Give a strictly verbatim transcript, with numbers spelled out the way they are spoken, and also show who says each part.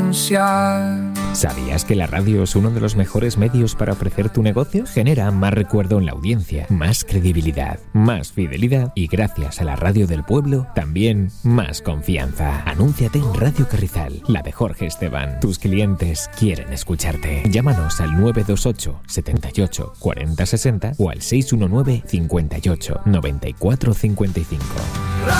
Speaker 1: anunciar.
Speaker 2: ¿Sabías que la radio es uno de los mejores medios para ofrecer tu negocio? Genera más recuerdo en la audiencia, más credibilidad, más fidelidad y gracias a la radio del pueblo, también más confianza. Anúnciate en Radio Carrizal, la de Jorge Esteban. Tus clientes quieren escucharte. Llámanos al nueve dos ocho, setenta y ocho, cuarenta sesenta o al seis uno nueve, cincuenta y ocho, noventa y cuatro cincuenta y cinco.